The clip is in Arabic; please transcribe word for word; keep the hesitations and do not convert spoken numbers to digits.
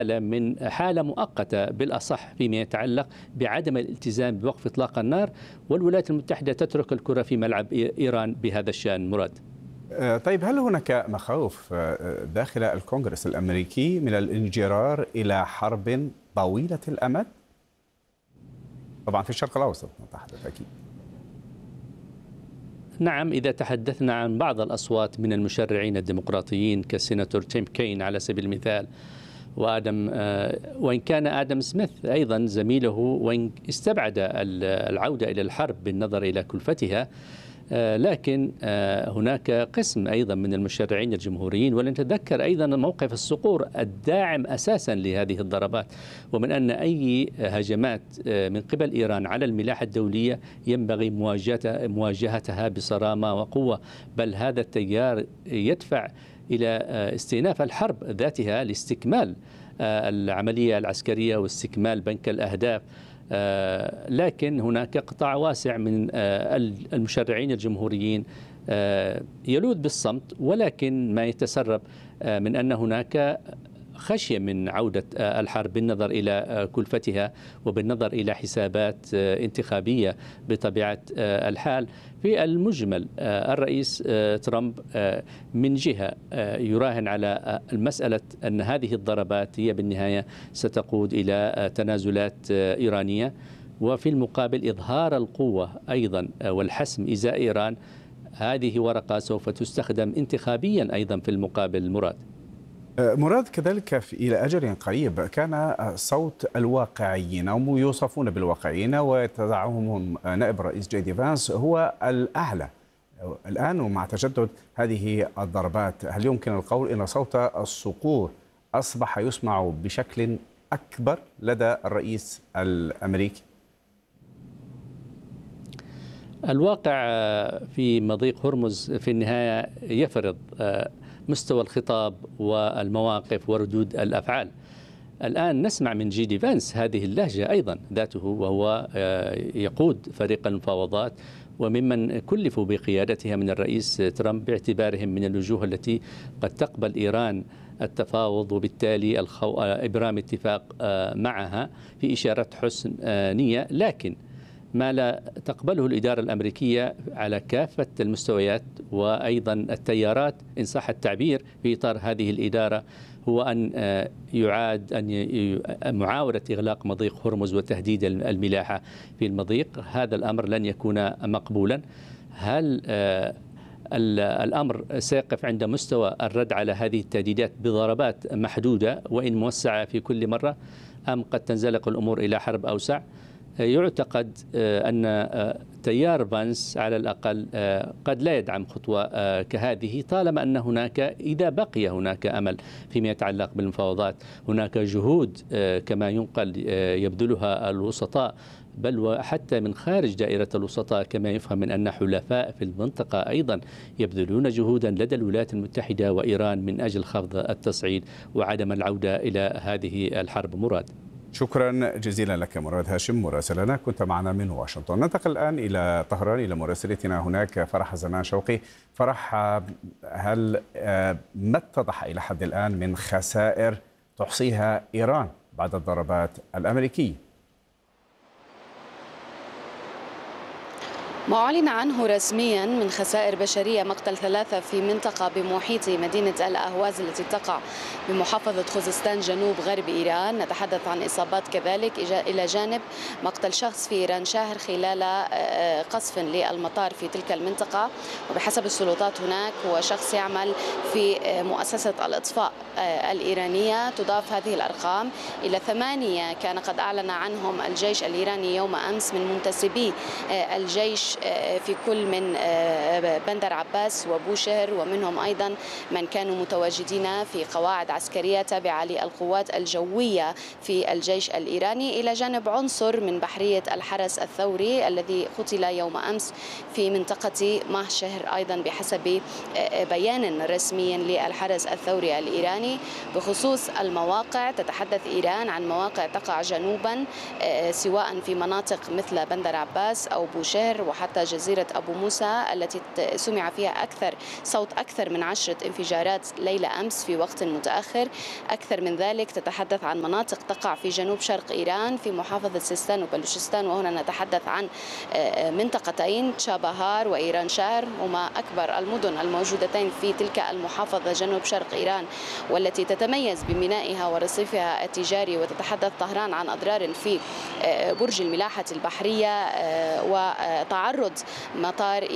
من حالة مؤقتة بالأصح فيما يتعلق بعدم الالتزام بوقف إطلاق النار، والولايات المتحدة تترك الكرة في ملعب إيران بهذا الشأن. مراد. طيب، هل هناك مخاوف داخل الكونغرس الأمريكي من الانجرار إلى حرب طويلة الأمد؟ طبعا في الشرق الأوسط نتحدث أكيد. نعم، إذا تحدثنا عن بعض الأصوات من المشرعين الديمقراطيين كالسيناتور تيم كين على سبيل المثال، وآدم وإن كان آدم سميث أيضا زميله، وإن استبعد العودة إلى الحرب بالنظر إلى كلفتها، لكن هناك قسم أيضا من المشرعين الجمهوريين، ولنتذكر أيضا موقف الصقور الداعم أساسا لهذه الضربات، ومن أن أي هجمات من قبل إيران على الملاحة الدولية ينبغي مواجهتها بصرامة وقوة، بل هذا التيار يدفع إلى استئناف الحرب ذاتها لاستكمال العملية العسكرية واستكمال بنك الأهداف. لكن هناك قطاع واسع من المشرعين الجمهوريين يلوذ بالصمت، ولكن ما يتسرب من أن هناك خشية من عودة الحرب بالنظر إلى كلفتها وبالنظر إلى حسابات انتخابية بطبيعة الحال. في المجمل الرئيس ترامب من جهة يراهن على المسألة أن هذه الضربات هي بالنهاية ستقود إلى تنازلات إيرانية، وفي المقابل إظهار القوة أيضا والحسم إزاء إيران، هذه ورقة سوف تستخدم انتخابيا أيضا في المقابل. مراد. مراد، كذلك إلى أجل قريب كان صوت الواقعيين أو يوصفون بالواقعيين ويتدعوهم نائب الرئيس جي دي فانس هو الأعلى الآن، ومع تجدد هذه الضربات هل يمكن القول أن صوت الصقور أصبح يسمع بشكل أكبر لدى الرئيس الأمريكي؟ الواقع في مضيق هرمز في النهاية يفرض مستوى الخطاب والمواقف وردود الأفعال. الآن نسمع من جي دي فانس هذه اللهجة أيضا ذاته، وهو يقود فريق المفاوضات وممن كلفوا بقيادتها من الرئيس ترامب باعتبارهم من الوجوه التي قد تقبل إيران التفاوض وبالتالي الخو... إبرام اتفاق معها في إشارة حسن نية. لكن ما لا تقبله الإدارة الأمريكية على كافة المستويات وأيضا التيارات إن صح التعبير في إطار هذه الإدارة هو أن يعاد أن معاولة إغلاق مضيق هرمز وتهديد الملاحة في المضيق. هذا الأمر لن يكون مقبولا. هل الأمر سيقف عند مستوى الرد على هذه التهديدات بضربات محدودة وإن موسعة في كل مرة، أم قد تنزلق الأمور إلى حرب أوسع؟ يعتقد أن تيار فانس على الأقل قد لا يدعم خطوة كهذه، طالما أن هناك إذا بقي هناك أمل فيما يتعلق بالمفاوضات. هناك جهود كما ينقل يبذلها الوسطاء، بل وحتى من خارج دائرة الوسطاء كما يفهم من أن حلفاء في المنطقة أيضا يبذلون جهودا لدى الولايات المتحدة وإيران من أجل خفض التصعيد وعدم العودة إلى هذه الحرب. مراد. شكرا جزيلا لك مراد هاشم مراسلنا، كنت معنا من واشنطن. ننتقل الآن إلى طهران إلى مراسلتنا هناك فرح زمان شوقي. فرح، هل ما اتضح إلى حد الآن من خسائر تحصيها إيران بعد الضربات الأمريكية؟ ما أعلن عنه رسميا من خسائر بشرية مقتل ثلاثة في منطقة بمحيط مدينة الأهواز التي تقع بمحافظة خوزستان جنوب غرب إيران. نتحدث عن إصابات كذلك إلى جانب مقتل شخص في إيران شاهر خلال قصف للمطار في تلك المنطقة، وبحسب السلطات هناك هو شخص يعمل في مؤسسة الإطفاء الإيرانية. تضاف هذه الأرقام إلى ثمانية كان قد أعلن عنهم الجيش الإيراني يوم أمس من منتسبي الجيش في كل من بندر عباس وبوشهر، ومنهم أيضا من كانوا متواجدين في قواعد عسكرية تابعة للقوات الجوية في الجيش الإيراني، إلى جانب عنصر من بحرية الحرس الثوري الذي قتل يوم أمس في منطقة مهشهر أيضا بحسب بيان رسمي للحرس الثوري الإيراني. بخصوص المواقع، تتحدث إيران عن مواقع تقع جنوبا سواء في مناطق مثل بندر عباس أو بوشهر وحتى جزيرة أبو موسى التي سمع فيها أكثر صوت أكثر من عشرة انفجارات ليلة أمس في وقت متأخر. أكثر من ذلك تتحدث عن مناطق تقع في جنوب شرق إيران في محافظة سيستان وبلوشستان، وهنا نتحدث عن منطقتين تشابهار وإيران شهر، هما أكبر المدن الموجودتين في تلك المحافظة جنوب شرق إيران، والتي تتميز بمينائها ورصيفها التجاري. وتتحدث طهران عن أضرار في برج الملاحة البحرية وتعرض مطار